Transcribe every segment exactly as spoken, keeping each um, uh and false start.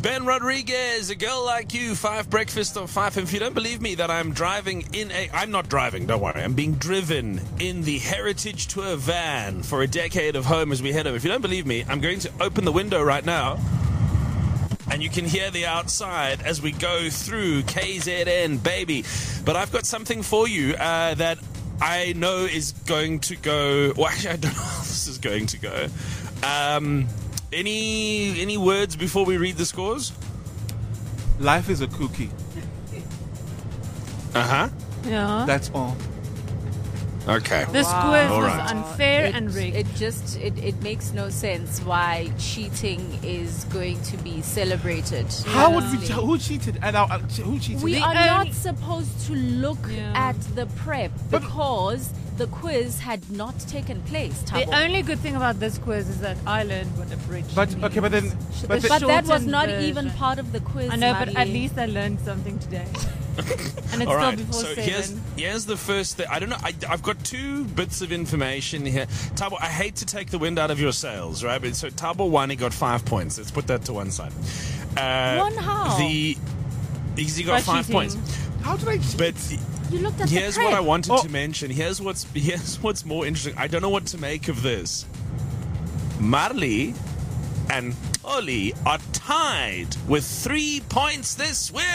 Ben Rodriguez, A Girl Like You, Five Breakfast of Five. If you don't believe me that I'm driving in a... I'm not driving, don't worry. I'm being driven in the Heritage Tour van for a decade of home as we head over. If you don't believe me, I'm going to open the window right now. And you can hear the outside as we go through K Z N, baby. But I've got something for you uh, that I know is going to go... Well, actually, I don't know how this is going to go. Um... Any any words before we read the scores? Life is a cookie. Uh-huh. Yeah. That's all. Okay. This Wow. quiz All was right. unfair It, and rigged. it just it, it makes no sense why cheating is going to be celebrated. How would we? Honestly. Who cheated? And uh, who cheated? We The are only- not supposed to look Yeah. at the prep But- because the quiz had not taken place. The Thabo. only good thing about this quiz is that I learned what a bridge But means. okay, but then, The but, the, but that was shortened not version. even part of the quiz. I know, but Mali. at least I learned something today. And it's All still right. before So seven. here's here's the first thing. I don't know. I, I've got two bits of information here. Tabo, I hate to take the wind out of your sails, right? But so Tabo one, he got five points. Let's put that to one side. Uh, One how? The because he got By five cheating. points. how did I? cheat? But You looked at here's the prep. what I wanted Oh. to mention. Here's what's here's what's more interesting. I don't know what to make of this. Marley and Oli are tied with three points this week.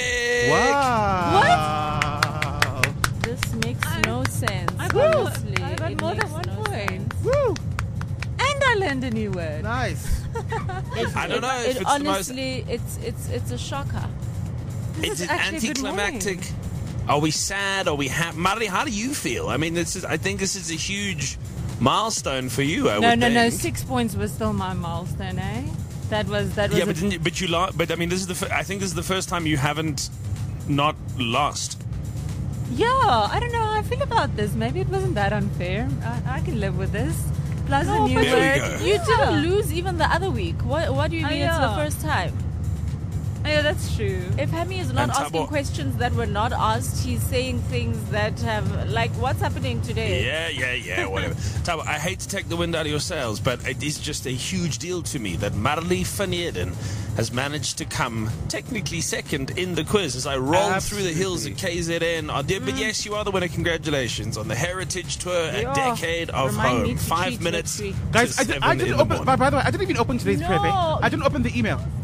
Wow. This makes I- no sense. I got, Honestly, I got it more than makes one no point. sense. Woo! And I learned a new word. Nice. I don't know if It it's the most. honestly, it's it's it's a shocker. It's is an actually a good anticlimactic. Are we sad? Are we happy? Marley, how do you feel? I mean, this is. I think this is a huge milestone for you. I No, would no, no. think. Six points was still my milestone, eh? That was that was. Yeah, a- but didn't you, but you lost. But I mean, this is the. fir- I think this is the first time you haven't not lost. yeah. I don't know how I feel about this. Maybe it wasn't that unfair. I, I can live with this. Plus No, a new but There we word. go. You Yeah. didn't lose even the other week. What what do you Oh, mean it's the yeah. first time? Oh, yeah, that's true. If Hemi is not And asking Thabo- questions that were not asked, he's saying things that have like what's happening today? Yeah, yeah, yeah, whatever. Tabo, I hate to take the wind out of your sails, but it is just a huge deal to me that Marley van Eeden has managed to come technically second in the quiz as I roll through the hills at K Z N. Oh, dear, but yes, you are the winner. Congratulations on the Heritage Tour, a Yeah. decade of Remind me home. to Five cheat minutes next week. to Guys, I, did, seven I in didn't the open. morning. By, by the way, I didn't even open today's No. prep. Eh? I didn't open the email.